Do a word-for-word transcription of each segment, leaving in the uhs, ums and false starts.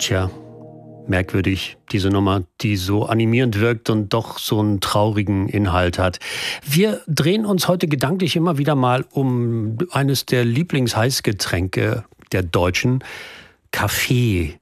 Tja, merkwürdig, diese Nummer, die so animierend wirkt und doch so einen traurigen Inhalt hat. Wir drehen uns heute gedanklich immer wieder mal um eines der Lieblingsheißgetränke der Deutschen, Kaffee.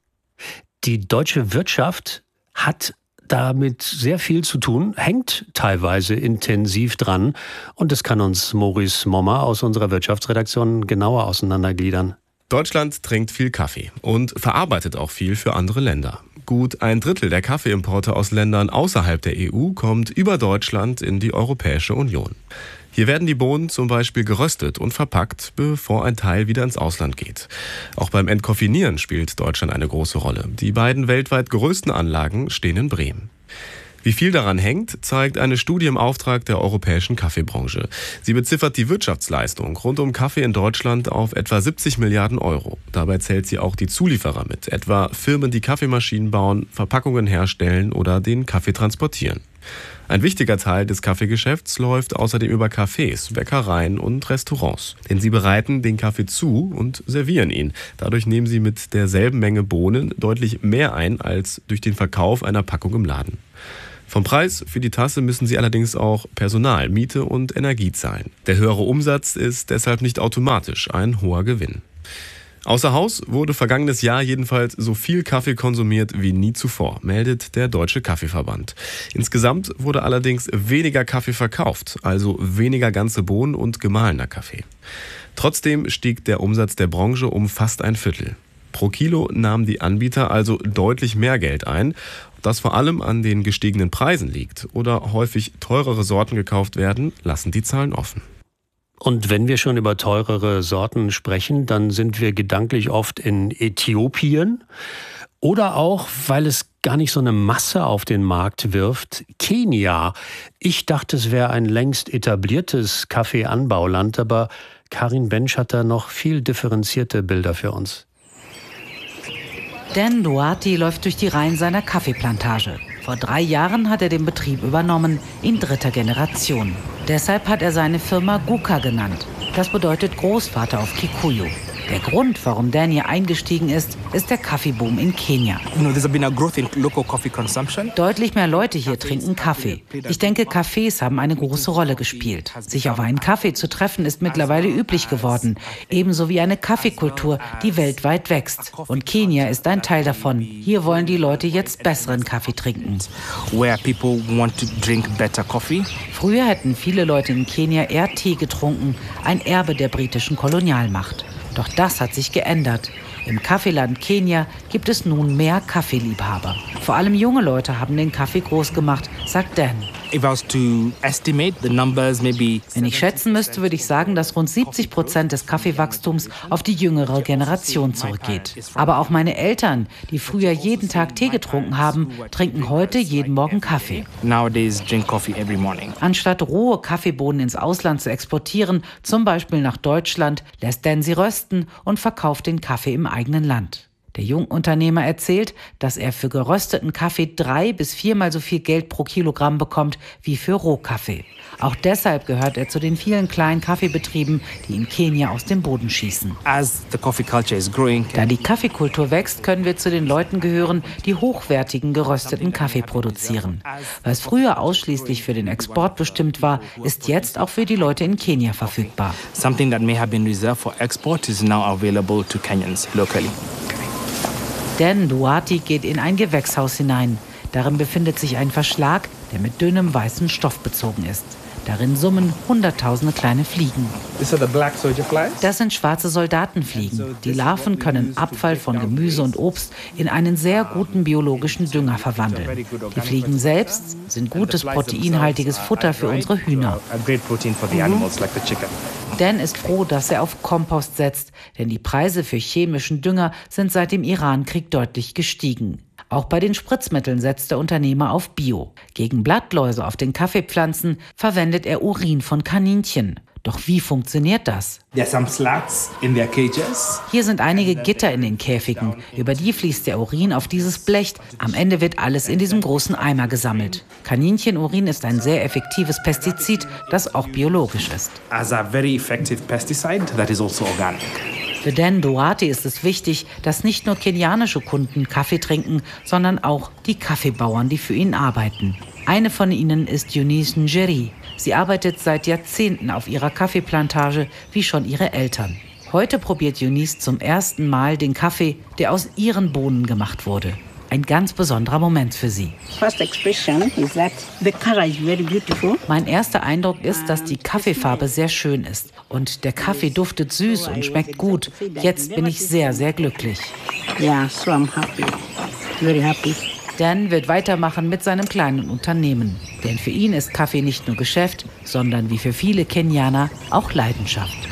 Die deutsche Wirtschaft hat damit sehr viel zu tun, hängt teilweise intensiv dran. Und das kann uns Maurice Mommer aus unserer Wirtschaftsredaktion genauer auseinandergliedern. Deutschland trinkt viel Kaffee und verarbeitet auch viel für andere Länder. Gut ein Drittel der Kaffeeimporte aus Ländern außerhalb der E U kommt über Deutschland in die Europäische Union. Hier werden die Bohnen zum Beispiel geröstet und verpackt, bevor ein Teil wieder ins Ausland geht. Auch beim Entkoffinieren spielt Deutschland eine große Rolle. Die beiden weltweit größten Anlagen stehen in Bremen. Wie viel daran hängt, zeigt eine Studie im Auftrag der europäischen Kaffeebranche. Sie beziffert die Wirtschaftsleistung rund um Kaffee in Deutschland auf etwa siebzig Milliarden Euro. Dabei zählt sie auch die Zulieferer mit, etwa Firmen, die Kaffeemaschinen bauen, Verpackungen herstellen oder den Kaffee transportieren. Ein wichtiger Teil des Kaffeegeschäfts läuft außerdem über Cafés, Bäckereien und Restaurants. Denn sie bereiten den Kaffee zu und servieren ihn. Dadurch nehmen sie mit derselben Menge Bohnen deutlich mehr ein als durch den Verkauf einer Packung im Laden. Vom Preis für die Tasse müssen sie allerdings auch Personal, Miete und Energie zahlen. Der höhere Umsatz ist deshalb nicht automatisch ein hoher Gewinn. Außer Haus wurde vergangenes Jahr jedenfalls so viel Kaffee konsumiert wie nie zuvor, meldet der Deutsche Kaffeeverband. Insgesamt wurde allerdings weniger Kaffee verkauft, also weniger ganze Bohnen und gemahlener Kaffee. Trotzdem stieg der Umsatz der Branche um fast ein Viertel. Pro Kilo nahmen die Anbieter also deutlich mehr Geld ein. Ob das vor allem an den gestiegenen Preisen liegt oder häufig teurere Sorten gekauft werden, lassen die Zahlen offen. Und wenn wir schon über teurere Sorten sprechen, dann sind wir gedanklich oft in Äthiopien oder auch, weil es gar nicht so eine Masse auf den Markt wirft, Kenia. Ich dachte, es wäre ein längst etabliertes Kaffeeanbauland, aber Karin Bensch hat da noch viel differenzierte Bilder für uns. Dan Duarte läuft durch die Reihen seiner Kaffeeplantage. Vor drei Jahren hat er den Betrieb übernommen, in dritter Generation. Deshalb hat er seine Firma Guka genannt. Das bedeutet Großvater auf Kikuyu. Der Grund, warum Dan hier eingestiegen ist, ist der Kaffeeboom in Kenia. Deutlich mehr Leute hier trinken Kaffee. Ich denke, Cafés haben eine große Rolle gespielt. Sich auf einen Kaffee zu treffen, ist mittlerweile üblich geworden. Ebenso wie eine Kaffeekultur, die weltweit wächst. Und Kenia ist ein Teil davon. Hier wollen die Leute jetzt besseren Kaffee trinken. Früher hätten viele Leute in Kenia eher Tee getrunken, ein Erbe der britischen Kolonialmacht. Doch das hat sich geändert. Im Kaffeeland Kenia gibt es nun mehr Kaffeeliebhaber. Vor allem junge Leute haben den Kaffee groß gemacht, sagt Dan. Wenn ich schätzen müsste, würde ich sagen, dass rund siebzig Prozent des Kaffeewachstums auf die jüngere Generation zurückgeht. Aber auch meine Eltern, die früher jeden Tag Tee getrunken haben, trinken heute jeden Morgen Kaffee. Anstatt rohe Kaffeebohnen ins Ausland zu exportieren, zum Beispiel nach Deutschland, lässt Dan sie rösten und verkauft den Kaffee im eigenen Land. Der Jungunternehmer erzählt, dass er für gerösteten Kaffee drei bis viermal so viel Geld pro Kilogramm bekommt wie für Rohkaffee. Auch deshalb gehört er zu den vielen kleinen Kaffeebetrieben, die in Kenia aus dem Boden schießen. Da die Kaffeekultur wächst, können wir zu den Leuten gehören, die hochwertigen gerösteten Kaffee produzieren. Was früher ausschließlich für den Export bestimmt war, ist jetzt auch für die Leute in Kenia verfügbar. Something that may have been reserved for export is now available to Kenyans locally. Dan Duarte geht in ein Gewächshaus hinein. Darin befindet sich ein Verschlag, der mit dünnem weißem Stoff bezogen ist. Darin summen hunderttausende kleine Fliegen. Das sind schwarze Soldatenfliegen. Die Larven können Abfall von Gemüse und Obst in einen sehr guten biologischen Dünger verwandeln. Die Fliegen selbst sind gutes proteinhaltiges Futter für unsere Hühner. Dan ist froh, dass er auf Kompost setzt, denn die Preise für chemischen Dünger sind seit dem Irankrieg deutlich gestiegen. Auch bei den Spritzmitteln setzt der Unternehmer auf Bio. Gegen Blattläuse auf den Kaffeepflanzen verwendet er Urin von Kaninchen. Doch wie funktioniert das? Hier sind einige Gitter in den Käfigen. Über die fließt der Urin auf dieses Blech. Am Ende wird alles in diesem großen Eimer gesammelt. Kaninchenurin ist ein sehr effektives Pestizid, das auch biologisch ist. Für Dan Duarte ist es wichtig, dass nicht nur kenianische Kunden Kaffee trinken, sondern auch die Kaffeebauern, die für ihn arbeiten. Eine von ihnen ist Eunice Njeri. Sie arbeitet seit Jahrzehnten auf ihrer Kaffeeplantage, wie schon ihre Eltern. Heute probiert Eunice zum ersten Mal den Kaffee, der aus ihren Bohnen gemacht wurde. Ein ganz besonderer Moment für sie. Mein erster Eindruck ist, dass die Kaffeefarbe sehr schön ist. Und der Kaffee duftet süß und schmeckt gut. Jetzt bin ich sehr, sehr glücklich. Dan wird weitermachen mit seinem kleinen Unternehmen. Denn für ihn ist Kaffee nicht nur Geschäft, sondern wie für viele Kenianer auch Leidenschaft.